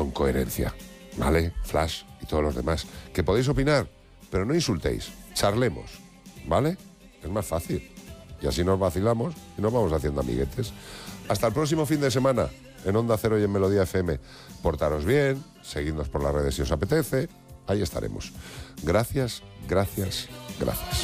con coherencia, ¿vale? Flash y todos los demás. Que podéis opinar, pero no insultéis, charlemos, ¿vale? Es más fácil. Y así nos vacilamos y nos vamos haciendo amiguetes. Hasta el próximo fin de semana en Onda Cero y en Melodía FM. Portaros bien, seguidnos por las redes si os apetece. Ahí estaremos. Gracias, gracias, gracias.